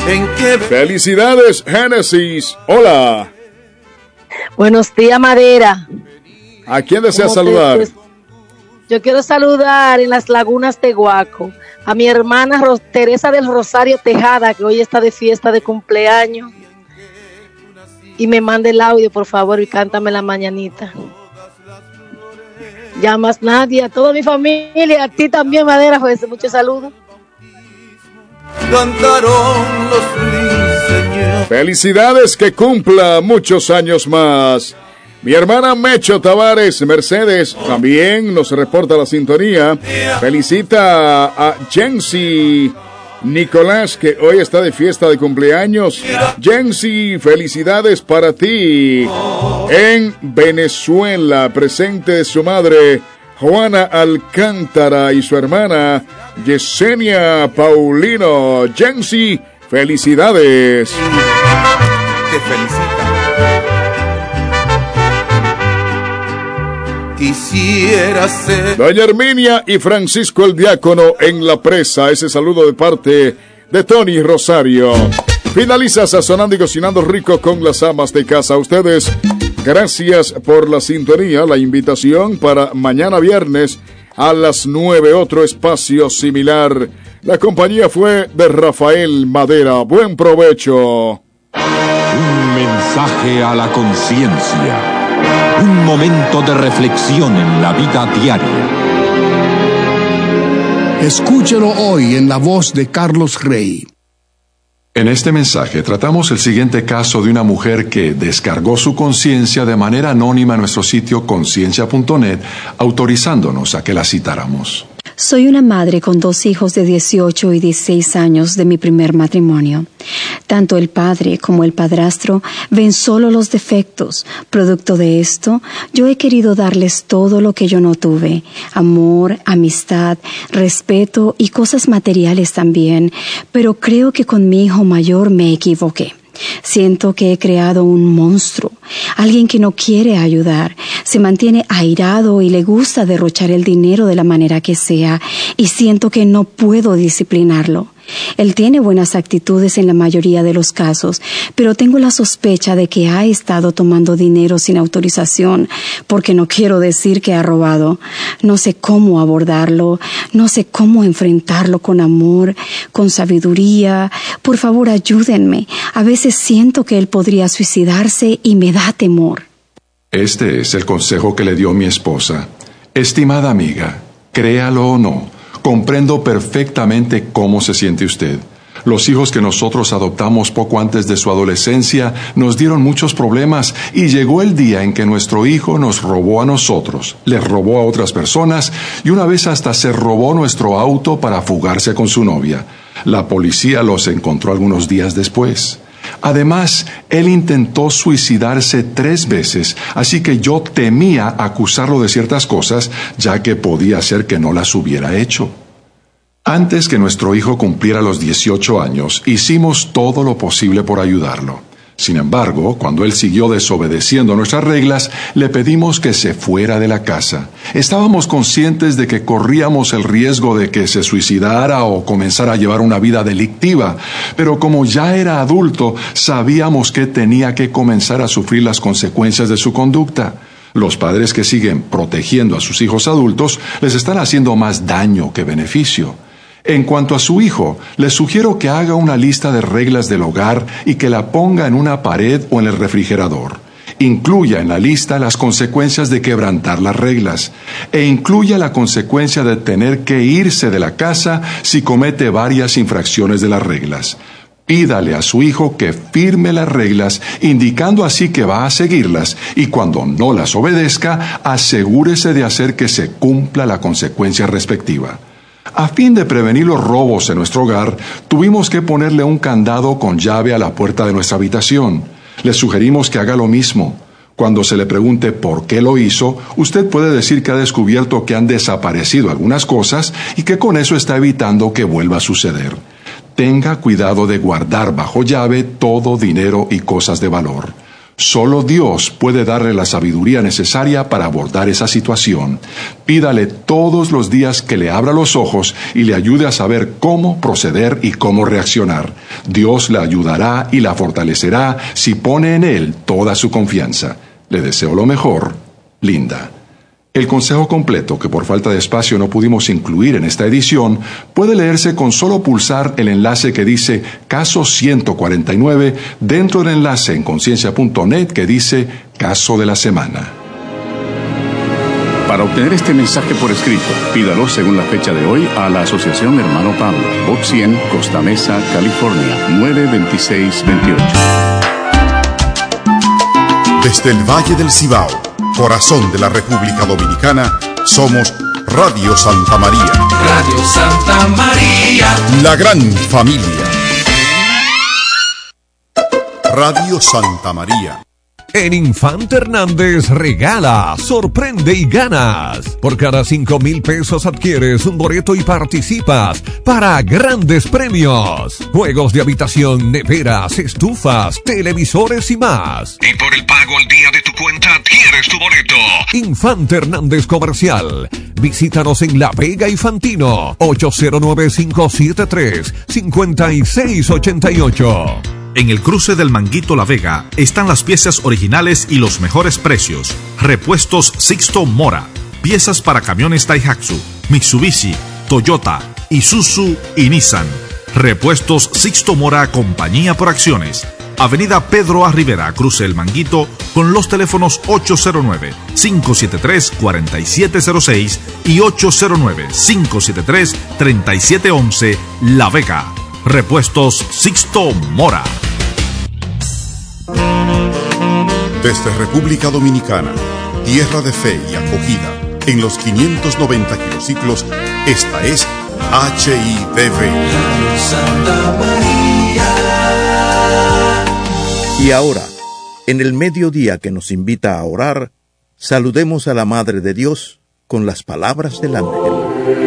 Felicidades, Génesis. Hola. Buenos días, Madera. ¿A quién desea saludar? Yo quiero saludar en las lagunas de Guaco a mi hermana Teresa del Rosario Tejada, que hoy está de fiesta de cumpleaños. Y me mande el audio, por favor, y cántame la mañanita. Ya más nadie, a toda mi familia, a ti también, Madera, pues muchos saludos. Cantaron los ruiseñores. Felicidades, que cumpla muchos años más. Mi hermana Mecho Tavares Mercedes también nos reporta la sintonía. Felicita a Jensi Nicolás, que hoy está de fiesta de cumpleaños. Jensi, felicidades para ti. En Venezuela, presente de su madre Juana Alcántara y su hermana Yesenia Paulino. Jensi, felicidades. Te felicita. Quisiera ser Doña Herminia y Francisco el Diácono en La Presa. Ese saludo de parte de Tony Rosario. Finaliza Sazonando y Cocinando Rico con las amas de casa. A ustedes, gracias por la sintonía. La invitación para mañana viernes a las 9, otro espacio similar. La compañía fue de Rafael Madera. Buen provecho. Un mensaje a la conciencia. Un momento de reflexión en la vida diaria. Escúchelo hoy en la voz de Carlos Rey. En este mensaje tratamos el siguiente caso de una mujer que descargó su conciencia de manera anónima en nuestro sitio conciencia.net, autorizándonos a que la citáramos. Soy una madre con 2 hijos de 18 y 16 años de mi primer matrimonio. Tanto el padre como el padrastro ven solo los defectos. Producto de esto, yo he querido darles todo lo que yo no tuve: amor, amistad, respeto y cosas materiales también. Pero creo que con mi hijo mayor me equivoqué. Siento que he creado un monstruo, alguien que no quiere ayudar, se mantiene airado y le gusta derrochar el dinero de la manera que sea, y siento que no puedo disciplinarlo. Él tiene buenas actitudes en la mayoría de los casos, pero tengo la sospecha de que ha estado tomando dinero sin autorización, porque no quiero decir que ha robado. No sé cómo abordarlo, no sé cómo enfrentarlo con amor, con sabiduría. Por favor, ayúdenme. A veces siento que él podría suicidarse y me da temor. Este es el consejo que le dio mi esposa. Estimada amiga, créalo o no, comprendo perfectamente cómo se siente usted. Los hijos que nosotros adoptamos poco antes de su adolescencia nos dieron muchos problemas, y llegó el día en que nuestro hijo nos robó a nosotros, les robó a otras personas y una vez hasta se robó nuestro auto para fugarse con su novia. La policía los encontró algunos días después. Además, él intentó suicidarse 3 veces, así que yo temía acusarlo de ciertas cosas, ya que podía ser que no las hubiera hecho. Antes que nuestro hijo cumpliera los 18 años, hicimos todo lo posible por ayudarlo. Sin embargo, cuando él siguió desobedeciendo nuestras reglas, le pedimos que se fuera de la casa. Estábamos conscientes de que corríamos el riesgo de que se suicidara o comenzara a llevar una vida delictiva, pero como ya era adulto, sabíamos que tenía que comenzar a sufrir las consecuencias de su conducta. Los padres que siguen protegiendo a sus hijos adultos les están haciendo más daño que beneficio. En cuanto a su hijo, le sugiero que haga una lista de reglas del hogar y que la ponga en una pared o en el refrigerador. Incluya en la lista las consecuencias de quebrantar las reglas, e incluya la consecuencia de tener que irse de la casa si comete varias infracciones de las reglas. Pídale a su hijo que firme las reglas, indicando así que va a seguirlas, y cuando no las obedezca, asegúrese de hacer que se cumpla la consecuencia respectiva. A fin de prevenir los robos en nuestro hogar, tuvimos que ponerle un candado con llave a la puerta de nuestra habitación. Le sugerimos que haga lo mismo. Cuando se le pregunte por qué lo hizo, usted puede decir que ha descubierto que han desaparecido algunas cosas y que con eso está evitando que vuelva a suceder. Tenga cuidado de guardar bajo llave todo dinero y cosas de valor. Solo Dios puede darle la sabiduría necesaria para abordar esa situación. Pídale todos los días que le abra los ojos y le ayude a saber cómo proceder y cómo reaccionar. Dios le ayudará y la fortalecerá si pone en Él toda su confianza. Le deseo lo mejor, Linda. El consejo completo, que por falta de espacio no pudimos incluir en esta edición, puede leerse con solo pulsar el enlace que dice Caso 149 dentro del enlace en conciencia.net que dice Caso de la Semana. Para obtener este mensaje por escrito, pídalo según la fecha de hoy a la Asociación Hermano Pablo, Box 100, Costa Mesa, California, 92628. Desde el Valle del Cibao, corazón de la República Dominicana, somos Radio Santa María. Radio Santa María. La gran familia. Radio Santa María. En Infante Hernández regala, sorprende y ganas. Por cada 5,000 pesos adquieres un boleto y participas para grandes premios. Juegos de habitación, neveras, estufas, televisores y más. Y por el pago al día de tu cuenta adquieres tu boleto. Infante Hernández Comercial. Visítanos en La Vega y Fantino. 809-573-5688. En el cruce del Manguito La Vega están las piezas originales y los mejores precios. Repuestos Sixto Mora. Piezas para camiones Daihatsu, Mitsubishi, Toyota, Isuzu y Nissan. Repuestos Sixto Mora, compañía por acciones. Avenida Pedro A. Rivera, cruce el Manguito, con los teléfonos 809-573-4706 y 809-573-3711, La Vega. Repuestos Sixto Mora. Desde República Dominicana, tierra de fe y acogida, en los 590 kilociclos, esta es HIDV. Santa María. Y ahora, en el mediodía que nos invita a orar, saludemos a la Madre de Dios con las palabras del ángel.